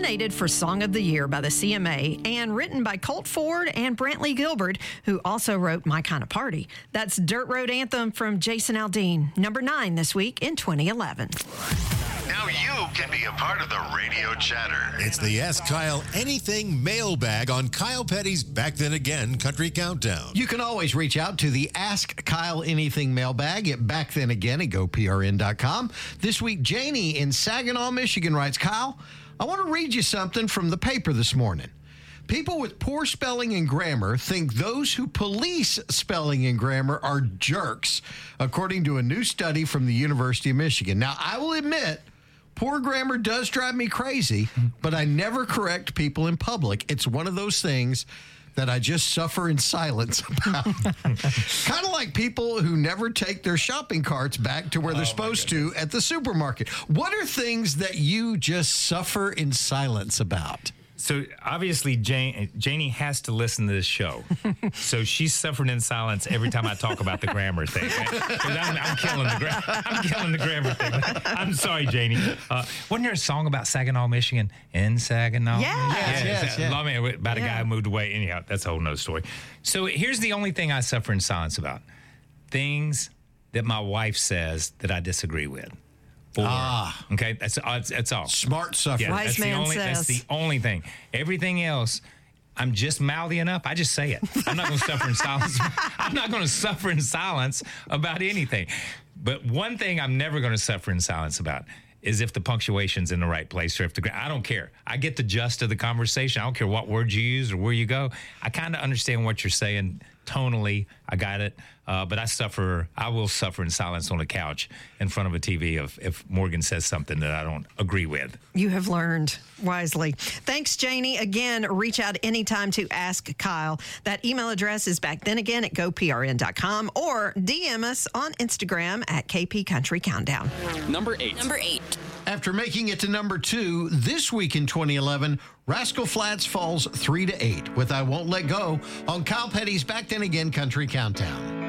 nominated for Song of the Year by the CMA and written by Colt Ford and Brantley Gilbert, who also wrote My Kind of Party. That's Dirt Road Anthem from Jason Aldean, number 9 this week in 2011. Now you can be a part of the radio chatter. It's the Ask Kyle Anything mailbag on Kyle Petty's Back Then Again Country Countdown. You can always reach out to the Ask Kyle Anything mailbag at Back Then Again at GoPRN.com. This week, Janie in Saginaw, Michigan writes, Kyle, I want to read you something from the paper this morning. People with poor spelling and grammar think those who police spelling and grammar are jerks, according to a new study from the University of Michigan. Now, I will admit, poor grammar does drive me crazy, but I never correct people in public. It's one of those things that I just suffer in silence about. Kind of like people who never take their shopping carts back to where they're supposed to at the supermarket. What are things that you just suffer in silence about? So obviously, Janie has to listen to this show. So she's suffering in silence every time I talk about the grammar thing. Because I'm killing the grammar thing. I'm sorry, Janie. Wasn't there a song about Saginaw, Michigan? In Saginaw? Yes. Yes. About a guy who moved away. Anyhow, that's a whole nother story. So here's the only thing I suffer in silence about. Things that my wife says that I disagree with. Okay, that's all. Smart suffering. Wise man says. That's the only thing. Everything else, I'm just mouthy enough. I just say it. I'm not going to suffer in silence. I'm not going to suffer in silence about anything. But one thing I'm never going to suffer in silence about is if the punctuation's in the right place or if I don't care. I get the gist of the conversation. I don't care what words you use or where you go. I kind of understand what you're saying tonally. I got it. But I will suffer in silence on the couch in front of a TV if Morgan says something that I don't agree with. You have learned wisely. Thanks, Janie. Again, reach out anytime to Ask Kyle. That email address is backthenagain at GoPRN.com or DM us on Instagram at KP Country Countdown. Number 8. After making it to number 2 this week in 2011, Rascal Flatts falls 3-8 with I Won't Let Go on Kyle Petty's Back Then Again Country Countdown.